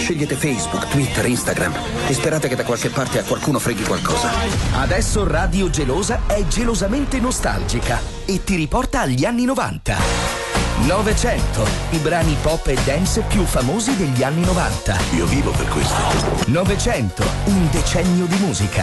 Scegliete Facebook, Twitter, Instagram e sperate che da qualche parte a qualcuno freghi qualcosa. Adesso Radio Gelosa è gelosamente nostalgica e ti riporta agli anni 90. 900, i brani pop e dance più famosi degli anni 90. Io vivo per questo. 900, un decennio di musica.